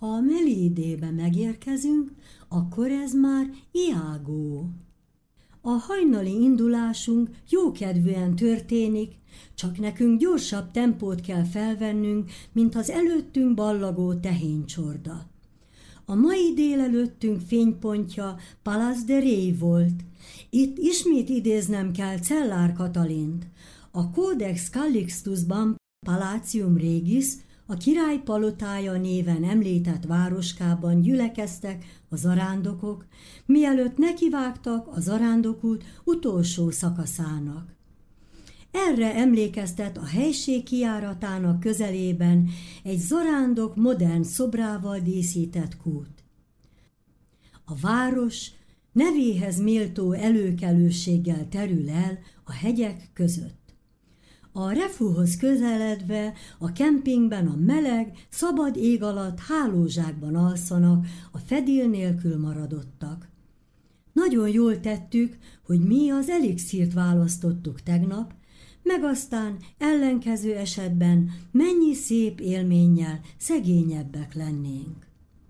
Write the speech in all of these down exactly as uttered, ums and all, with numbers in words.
Ha a Melidébe megérkezünk, akkor ez már Iago. A hajnali indulásunk jókedvűen történik, csak nekünk gyorsabb tempót kell felvennünk, mint az előttünk ballagó tehéncsorda. A mai délelőttünk fénypontja Palace de Rey volt. Itt ismét idéznem kell Cellár Katalint. A Codex Callixtusban Palatium Regis, a király palotája néven említett városkában gyülekeztek a zarándokok, mielőtt nekivágtak a zarándokút utolsó szakaszának. Erre emlékeztet a helység kijáratának közelében egy zarándok modern szobrával díszített kút. A város nevéhez méltó előkelőséggel terül el a hegyek között. A refúhoz közeledve a kempingben a meleg, szabad ég alatt hálózsákban alszanak a fedél nélkül maradottak. Nagyon jól tettük, hogy mi az elixírt választottuk tegnap, meg aztán ellenkező esetben mennyi szép élménnyel szegényebbek lennénk.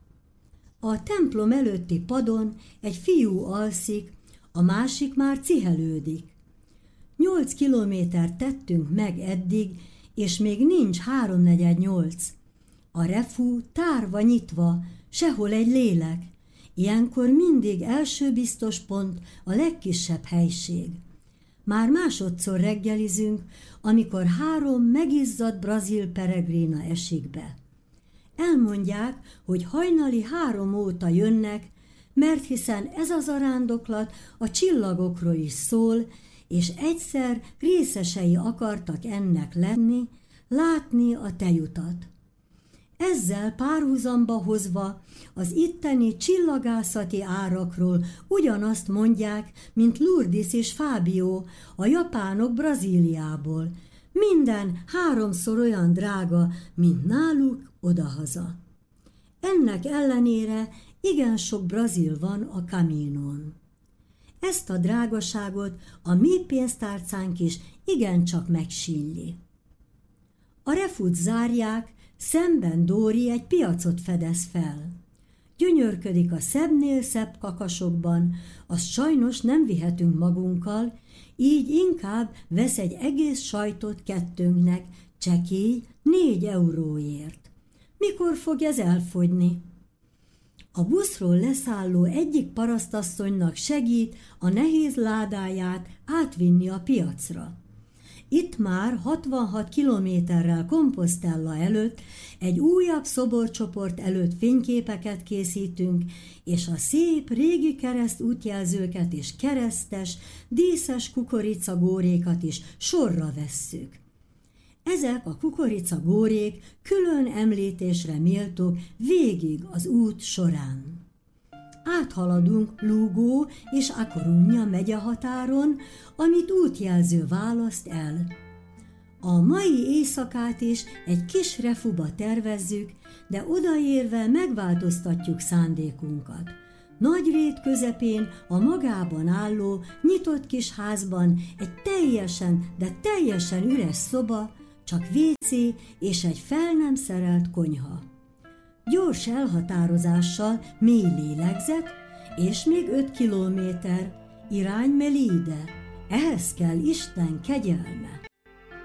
A templom előtti padon egy fiú alszik, a másik már cihelődik. Nyolc kilométert tettünk meg eddig, és még nincs háromnegyed nyolc. A refú tárva nyitva, sehol egy lélek. Ilyenkor mindig első biztos pont a legkisebb helység. Már másodszor reggelizünk, amikor három megizzadt brazil peregrina esik be. Elmondják, hogy hajnali három óta jönnek, mert hiszen ez a zarándoklat a csillagokról is szól, és egyszer részesei akartak ennek lenni, látni a tejutat. Ezzel párhuzamba hozva az itteni csillagászati árakról ugyanazt mondják, mint Lourdes és Fábio, a japánok Brazíliából. Minden háromszor olyan drága, mint náluk odahaza. Ennek ellenére igen sok brazil van a Caminon. Ezt a drágaságot a mi pénztárcánk is igencsak megsínyli. A refút zárják, szemben Dóri egy piacot fedez fel. Gyönyörködik a szebbnél szebb kakasokban, azt sajnos nem vihetünk magunkkal, így inkább vesz egy egész sajtot kettőnknek, csekély négy euróért. Mikor fog ez elfogyni? A buszról leszálló egyik parasztasszonynak segít a nehéz ládáját átvinni a piacra. Itt már hatvanhat kilométerrel Compostela előtt egy újabb szoborcsoport előtt fényképeket készítünk, és a szép régi kereszt útjelzőket és keresztes, díszes kukoricagórékat is sorra vesszük. Ezek a kukoricagórék külön említésre méltók végig az út során. Áthaladunk Lugo és A Coruña megye határon, amit útjelző választ el. A mai éjszakát is egy kis refuba tervezzük, de odaérve megváltoztatjuk szándékunkat. Nagyrét közepén a magában álló, nyitott kis házban egy teljesen, de teljesen üres szoba, csak vécé és egy fel nem szerelt konyha. Gyors elhatározással mély lélegzet, és még öt kilométer, irány Melide. Ehhez kell Isten kegyelme.